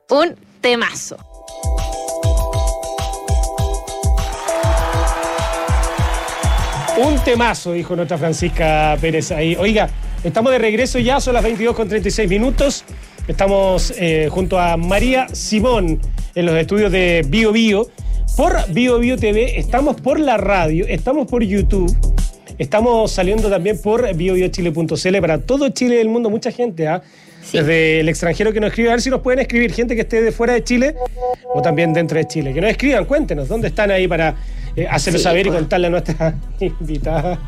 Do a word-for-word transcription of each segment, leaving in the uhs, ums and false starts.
Un temazo. Un temazo, dijo nuestra Francisca Pérez ahí. Oiga, estamos de regreso ya, son las veintidós con treinta y seis minutos. Estamos eh, junto a María Simón en los estudios de Bio Bio. Por Bio Bio T V, estamos por la radio, estamos por YouTube, estamos saliendo también por bio bio chile punto c l para todo Chile y el mundo, mucha gente, ¿ah? Sí. Desde el extranjero que nos escribe, a ver si nos pueden escribir, gente que esté de fuera de Chile o también dentro de Chile. Que nos escriban, cuéntenos dónde están ahí para eh, hacerlo sí, saber pues. Y contarle a nuestra invitada,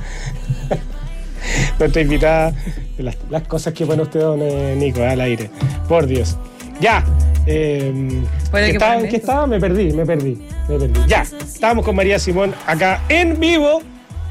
nuestra invitada, las, las cosas que pone usted, don eh, Nico, al aire. Por Dios. Ya. Eh, ¿Qué estaba, ¿en qué estaba? Me perdí, me perdí, me perdí. Ya, estábamos con María Simón acá en vivo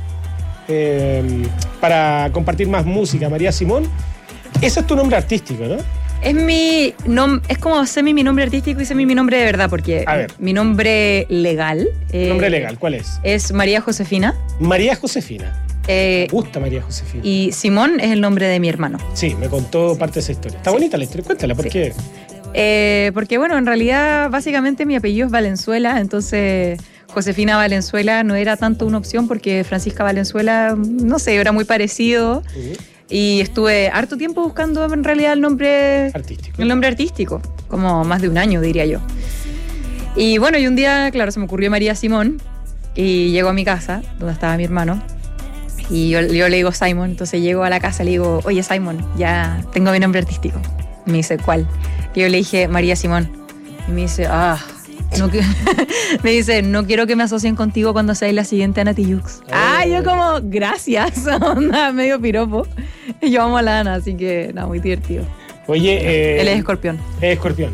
eh, para compartir más música. María Simón, ese es tu nombre artístico, ¿no? Es mi nom- es como semi mi nombre artístico y semi mi nombre de verdad, porque mi nombre legal. Eh, ¿Nombre legal? ¿Cuál es? Es María Josefina. María Josefina. Eh, me gusta María Josefina. Y Simón es el nombre de mi hermano. Sí, me contó parte de esa historia. Está sí. bonita la historia, cuéntala, ¿por sí. qué? Eh, porque bueno, en realidad básicamente mi apellido es Valenzuela, entonces Josefina Valenzuela no era tanto una opción porque Francisca Valenzuela, no sé, era muy parecido. Uh-huh. Y estuve harto tiempo buscando en realidad el nombre artístico. El nombre artístico, como más de un año diría yo. Y bueno, y un día, claro, se me ocurrió María Simón y llego a mi casa, donde estaba mi hermano, y yo, yo le digo Simon, entonces llego a la casa y le digo, oye Simon, ya tengo mi nombre artístico. Me dice, ¿cuál? Y yo le dije, María Simón. Y me dice, ah, no que... me dice, no quiero que me asocien contigo cuando seáis la siguiente Ana Tijoux. Oh. Ah, yo como, gracias, onda, medio piropo. Y yo amo a la Ana, así que, nada, muy divertido. Oye, eh... él es escorpión. Es escorpión.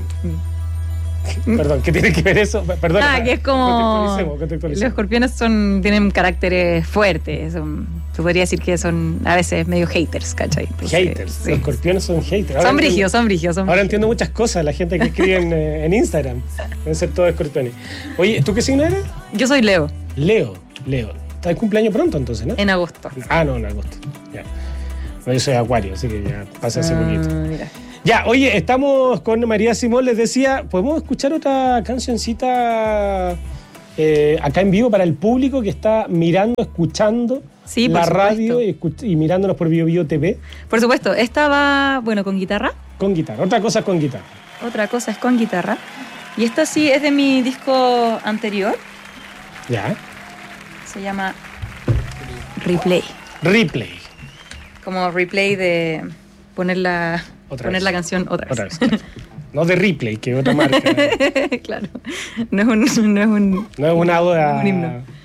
Mm. Perdón, ¿qué tiene que ver eso? Perdón. Ah, que es como... Los escorpiones son, tienen caracteres fuertes, son... Se podría decir que son a veces medio haters, ¿cachai? Entonces, haters, sí. Los escorpiones son haters. Ahora son brígidos, son brígidos. Ahora entiendo muchas cosas, la gente que escribe en, en Instagram. Deben ser todos escorpiones. Oye, ¿tú qué signo eres? Yo soy Leo. Leo, Leo. ¿Está el cumpleaños pronto entonces, no? En agosto. Ah, no, en agosto. Ya. No, yo soy acuario, así que ya pasa hace ah, poquito. Mira. Ya, oye, estamos con María Simón, les decía, ¿podemos escuchar otra cancioncita eh, acá en vivo para el público que está mirando, escuchando sí, la radio y, escuch- y mirándonos por Bio Bio T V? Por supuesto, esta va, bueno, con guitarra. Con guitarra, otra cosa es con guitarra. Otra cosa es con guitarra. Y esta sí es de mi disco anterior. Ya. Se llama Replay. Replay. Como replay de poner la... Otra poner vez. la canción otra vez. Otra vez. No de Ripley, que es otra marca. Claro. No es un... No es un, no es una oda un himno.